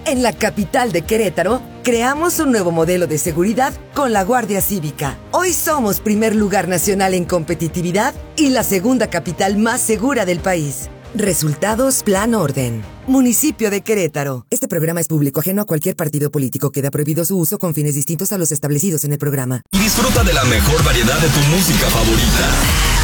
En la capital de Querétaro, creamos un nuevo modelo de seguridad con la Guardia Cívica. Hoy somos primer lugar nacional en competitividad y la segunda capital más segura del país. Resultados Plan Orden. Municipio de Querétaro. Este programa es público, ajeno a cualquier partido político. Queda prohibido su uso con fines distintos a los establecidos en el programa. Y disfruta de la mejor variedad de tu música favorita.